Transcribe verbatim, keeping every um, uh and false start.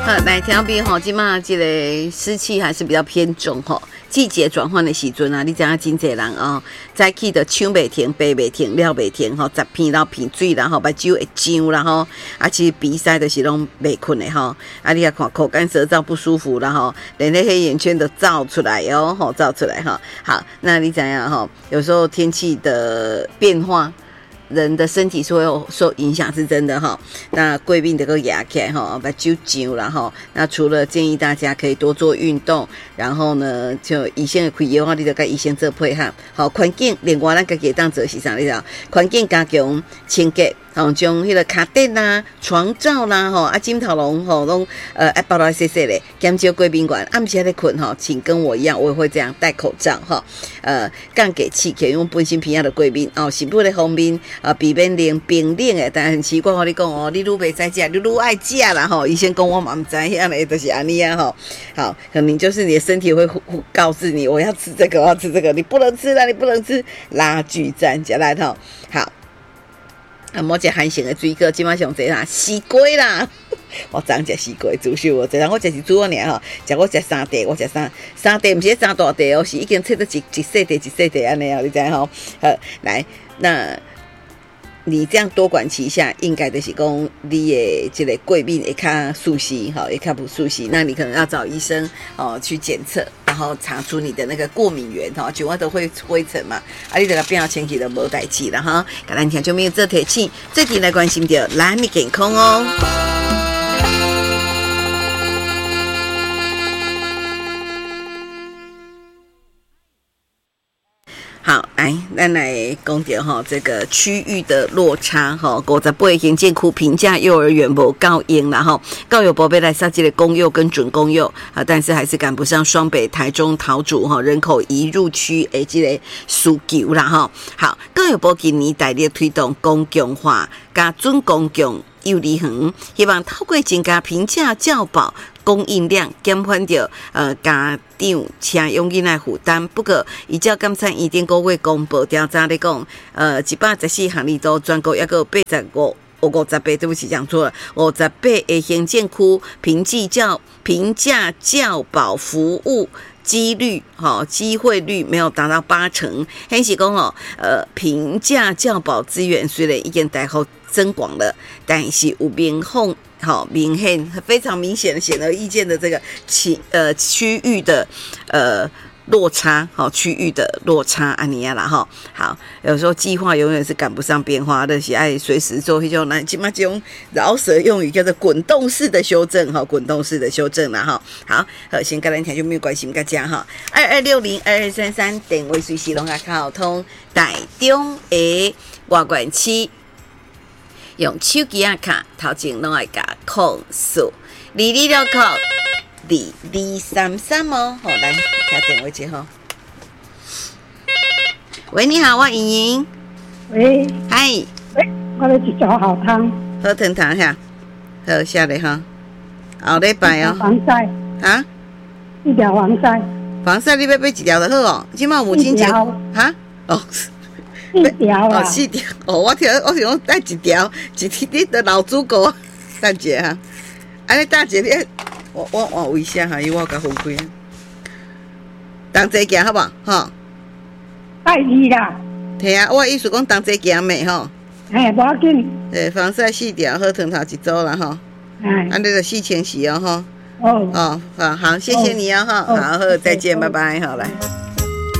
好，来调皮吼，即马这个湿气还是比较偏重吼。季节转换的时阵啊，你知影真侪人哦，早起就手袂停、背袂停、了袂停吼，十片到鼻水啦吼，目睭会痒啦吼，啊，其实鼻塞就是拢袂困的吼，啊，你啊看口干舌燥不舒服啦吼，连那黑眼圈都照出来哟吼，照出来哈。好，那你怎样吼？有时候天气的变化。人的身体是会有受影响，是真的哈。那贵宾这个牙起来哈，把揪揪了哈。那除了建议大家可以多做运动，然后呢，就医生的开药话，你就跟医生做配合。好，环境另外咱家己当做是啥？你知道？环境加强清洁。吼，将迄个卡垫啦、床罩啦，吼啊枕头笼吼，拢呃爱包来细细的，减少贵宾馆。暗时在困吼，请跟我一样，我也会这样戴口罩哈。呃，降给气，可以用本身平压的贵宾哦，是不的方面啊，避免冷冰冷的。但很奇怪，我跟你讲哦，你愈袂知食，你愈爱食啦吼。医生讲我嘛唔知影咧，就是安尼啊吼。好，可能就是你的身体会告诉你，我要吃这个，我要吃这个，你不能吃啦，你不能吃。拉锯战，下来吼，好。啊，某一个韩型的水果，即马上侪啦，西瓜啦，我昨食西瓜，自首我昨天我食是煮我尔吼，食我食三块，我食三三块，毋是三大块哦，是已经切到一一细块一细块安尼哦，你知吼？好，来，那你这样多管齐下，应该就是讲你的这个过敏会较熟悉，哈，会较不熟悉，那你可能要找医生哦去检测。然后查出你的那个过敏源哈，就我都会灰尘嘛，啊，你这个变清气都无代志了哈。甲咱听就没有这提醒，最近来关心到咱的健康哦。好，来，咱来讲到哈这个区域的落差哈，五十八个行政区评价幼儿园无够用啦哈，教育部要来设这个公幼跟准公幼啊，但是还是赶不上双北、台中、桃竹哈人口移入区的这个需求啦哈。好，教育部今年大力推动公共化加准公共幼儿园，希望透过增加评价教保供应量，减缓掉呃家长车用囡仔负担。不过，依照监察院顶个月公布调查咧讲，呃一百十四项里头，全国还有八十五。我五十八，对不起，讲错了。五十八个行政区评价教评价教保服务几率，哈、哦，机会率没有达到八成。显示讲哦，呃，评价教保资源虽然已经大幅增广了，但是有明显。好，明显非常明显的显而易见的这个区呃区域的呃落差，好区域的落差安尼啊啦哈。好，有时候计划永远是赶不上变化的，是爱随时做一种那起码这种饶舌用语叫做滚动式的修正哈，滚动式的修正啦哈。好，好，先跟咱听就没有关系，大家哈。二二六零二二三三电话随时拢啊靠通台中的外管区。用手机啊卡，头前拢爱加控诉，二二六扣二二三三哦。好，来听电话接吼。喂，你好，我莹莹。 喂， 嗨。 喂，我来一条好汤。 好汤汤下，好下来哈。后礼拜哦。 防晒。啊？一条防晒。防晒你要买一条就好哦。今麦母亲节。哈？哦。 四条啊！ 哦，四条哦，我听我想讲带一条，一条你的老主顾啊，大姐哈，安尼大姐你，我我换位下哈，因为我甲分开，同齐行好不好？吼， 带二啦。 对啊，我意思讲同齐行咩吼？ 哎，无要紧。 诶，防晒四条，好汤头一组啦吼。哎，安尼就四千四哦吼。哦。哦，好好，谢谢你哦哈，好，好，再见，拜拜，好来。